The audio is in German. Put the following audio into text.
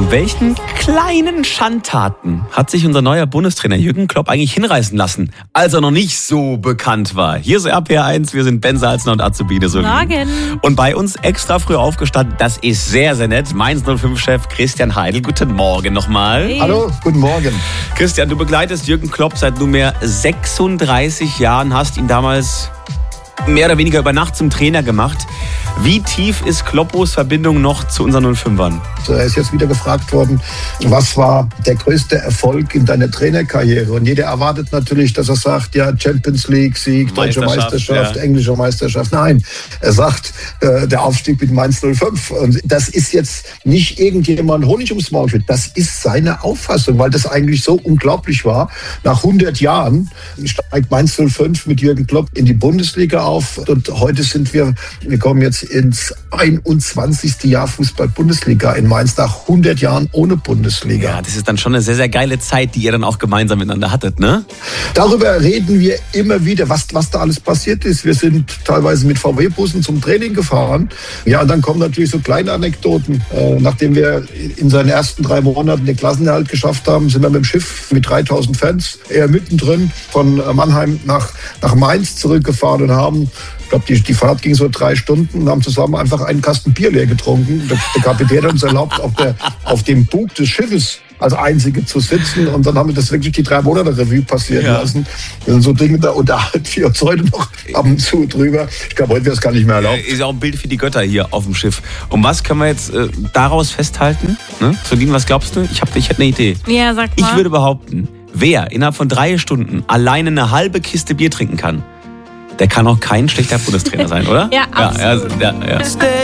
Zu welchen kleinen Schandtaten hat sich unser neuer Bundestrainer Jürgen Klopp eigentlich hinreißen lassen, als er noch nicht so bekannt war? Hier ist RPR1, wir sind Ben Salzner und Azubine Solin. Morgen. Und bei uns extra früh aufgestanden, das ist sehr, sehr nett, Mainz 05-Chef Christian Heidel. Guten Morgen nochmal. Hey. Hallo, guten Morgen. Christian, du begleitest Jürgen Klopp seit nunmehr 36 Jahren, hast ihn damals mehr oder weniger über Nacht zum Trainer gemacht. Wie tief ist Kloppos Verbindung noch zu unseren 05ern? Er ist jetzt wieder gefragt worden, was war der größte Erfolg in deiner Trainerkarriere? Und jeder erwartet natürlich, dass er sagt, ja, Champions League, Sieg, deutsche Meisterschaft, englische Meisterschaft. Nein, er sagt, der Aufstieg mit Mainz 05. Und das ist jetzt nicht irgendjemand Honig ums Maul schütten. Das ist seine Auffassung, weil das eigentlich so unglaublich war. Nach 100 Jahren steigt Mainz 05 mit Jürgen Klopp in die Bundesliga auf. Und heute sind wir kommen jetzt ins 21. Jahr Fußball-Bundesliga in Mainz nach 100 Jahren ohne Bundesliga. Ja, das ist dann schon eine sehr, sehr geile Zeit, die ihr dann auch gemeinsam miteinander hattet, ne? Darüber reden wir immer wieder, was da alles passiert ist. Wir sind teilweise mit VW-Bussen zum Training gefahren. Ja, und dann kommen natürlich so kleine Anekdoten. Nachdem wir in seinen ersten 3 Monaten den Klassenerhalt geschafft haben, sind wir mit dem Schiff mit 3000 Fans mittendrin von Mannheim nach Mainz zurückgefahren und haben, ich glaube, die Fahrt ging so 3 Stunden und haben zusammen einfach einen Kasten Bier leer getrunken. Der Kapitän hat uns erlaubt, auf dem Bug des Schiffes als Einzige zu sitzen. Und dann haben wir das wirklich die 3 Monate Revue passieren lassen. Das sind so Dinge, da unterhalten wir uns heute noch ab und zu drüber. Ich glaube, heute wäre es gar nicht mehr erlaubt. Ist ja auch ein Bild für die Götter hier auf dem Schiff. Und was können wir jetzt daraus festhalten? Ne? Solin, was glaubst du? Ich hätte eine Idee. Ja, sag mal. Ich würde behaupten, wer innerhalb von 3 Stunden alleine eine halbe Kiste Bier trinken kann, der kann auch kein schlechter Bundestrainer sein, oder? Ja, absolut. Ja.